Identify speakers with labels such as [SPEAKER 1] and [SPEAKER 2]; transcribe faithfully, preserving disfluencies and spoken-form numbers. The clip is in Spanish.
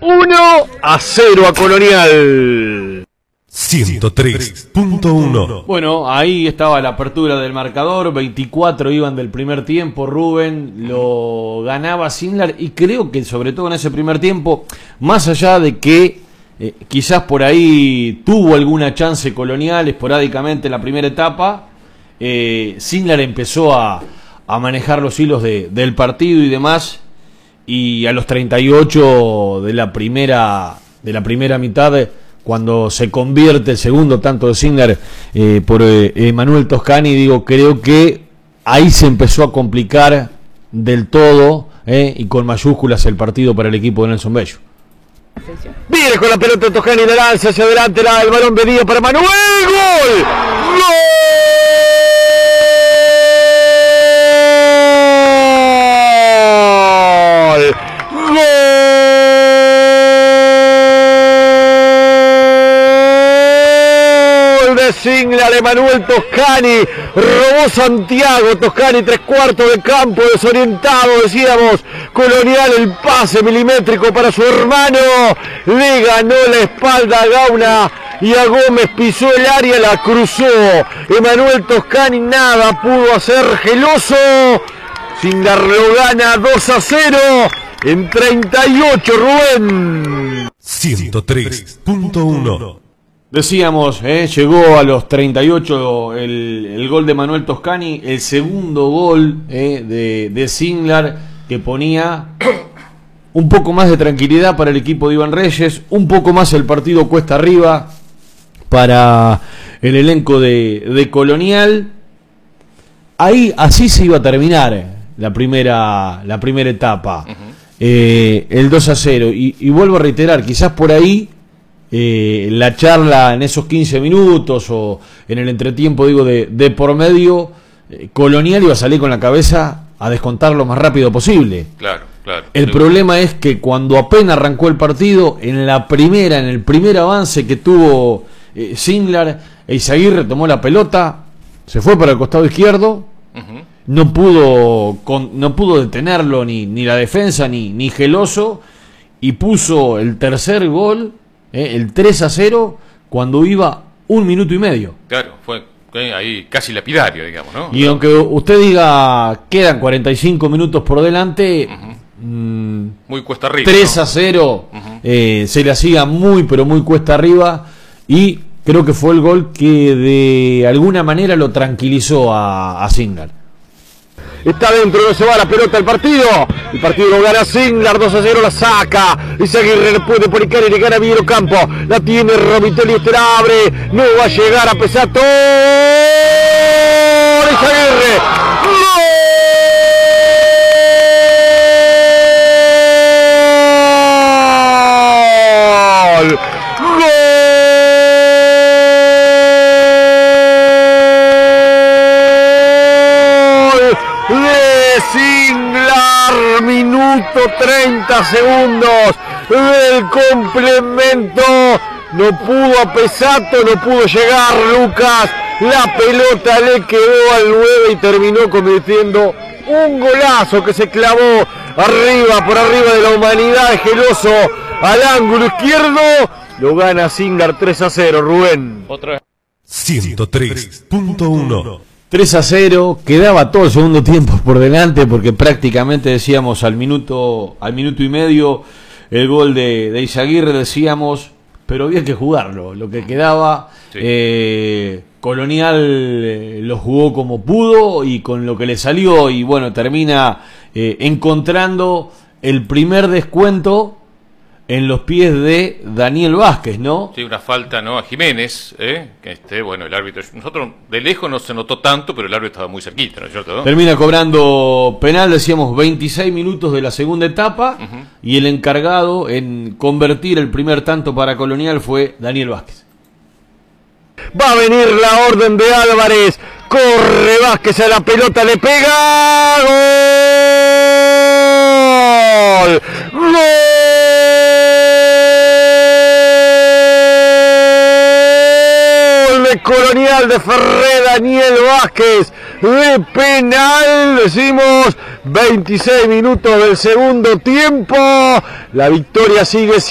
[SPEAKER 1] uno a cero a Colonial.
[SPEAKER 2] ciento tres punto uno.
[SPEAKER 3] Bueno, ahí estaba la apertura del marcador, veinticuatro iban del primer tiempo, Rubén, lo ganaba Singlar y creo que sobre todo en ese primer tiempo, más allá de que eh, quizás por ahí tuvo alguna chance Colonial esporádicamente en la primera etapa, eh, Singlar empezó a, a manejar los hilos de, del partido y demás, y a los treinta y ocho de la primera, de la primera mitad, cuando se convierte el segundo tanto de Singlar eh, por eh, Emanuel Toscani, digo, creo que ahí se empezó a complicar del todo eh, y con mayúsculas el partido para el equipo de Nelson Bello.
[SPEAKER 1] Viene con la pelota Toscani, la lanza hacia adelante, la, el balón venía para Manuel. ¡Gol! ¡Gol! Singlar, Emanuel Toscani, robó Santiago, Toscani tres cuartos de campo, desorientado, decíamos, Colonial el pase milimétrico para su hermano, le ganó la espalda a Gauna y a Gómez, pisó el área, la cruzó, Emanuel Toscani nada pudo hacer, geloso, Singlar lo gana dos a cero en treinta y ocho, Rubén.
[SPEAKER 2] ciento tres punto uno.
[SPEAKER 3] Decíamos, eh, llegó a los treinta y ocho el, el gol de Manuel Toscani, el segundo gol eh, de, de Singlar, que ponía un poco más de tranquilidad para el equipo de Iván Reyes, un poco más el partido cuesta arriba para el elenco de, de Colonial. Ahí así se iba a terminar la primera, la primera etapa, uh-huh. eh, el dos a cero, y, y vuelvo a reiterar, quizás por ahí Eh, la charla en esos quince minutos o en el entretiempo, digo, de, de por medio, eh, Colonial iba a salir con la cabeza a descontar lo más rápido posible.
[SPEAKER 4] Claro, claro.
[SPEAKER 3] El
[SPEAKER 4] sí.
[SPEAKER 3] problema es que cuando apenas arrancó el partido, en la primera, en el primer avance que tuvo eh, Singlar, Eizaguirre tomó la pelota, se fue para el costado izquierdo, uh-huh. no pudo con, no pudo detenerlo ni, ni la defensa ni, ni Geloso, y puso el tercer gol, Eh, el tres a cero, cuando iba un minuto y medio.
[SPEAKER 4] Claro, fue eh, ahí casi lapidario, digamos, ¿no?
[SPEAKER 3] Y aunque usted diga, quedan cuarenta y cinco minutos por delante, uh-huh. mmm,
[SPEAKER 4] muy cuesta arriba.
[SPEAKER 3] tres a
[SPEAKER 4] ¿no?
[SPEAKER 3] cero,
[SPEAKER 4] uh-huh.
[SPEAKER 3] eh, se le hacía muy, pero muy cuesta arriba, y creo que fue el gol que de alguna manera lo tranquilizó a, a Singlar.
[SPEAKER 1] Está dentro, no se va la pelota el partido. El partido lo gana Singlar, dos a cero, la saca. Eizaguirre le puede por Icari, le gana Villero Campo. La tiene Romitelli, este la abre. No va a llegar a Pesato. Eizaguirre. ¡Gol! ¡Gol! Singlar, minuto treinta segundos del complemento, no pudo a Pesato, no pudo llegar Lucas, la pelota le quedó al nueve y terminó convirtiendo un golazo que se clavó arriba, por arriba de la humanidad, Geloso al ángulo izquierdo, lo gana Singlar tres a cero, Rubén.
[SPEAKER 4] Otra vez.
[SPEAKER 2] ciento tres punto uno.
[SPEAKER 3] tres a cero, quedaba todo el segundo tiempo por delante, porque prácticamente decíamos al minuto al minuto y medio el gol de, de Eizaguirre, decíamos, pero había que jugarlo, lo que quedaba, sí. eh, Colonial eh, lo jugó como pudo y con lo que le salió, y bueno, termina eh, encontrando el primer descuento en los pies de Daniel Vázquez, ¿no?
[SPEAKER 4] Sí, una falta, ¿no? A Jiménez, ¿eh? Que este, bueno, el árbitro, nosotros de lejos no se notó tanto, pero el árbitro estaba muy cerquita, ¿no es cierto? ¿No?
[SPEAKER 3] Termina cobrando penal, decíamos, veintiséis minutos de la segunda etapa, uh-huh. y el encargado en convertir el primer tanto para Colonial fue Daniel Vázquez.
[SPEAKER 1] Va a venir la orden de Álvarez, corre Vázquez a la pelota, le pega, ¡gol! ¡Gol! Colonial de Ferré, Daniel Vázquez, de penal, decimos, veintiséis minutos del segundo tiempo, la victoria sigue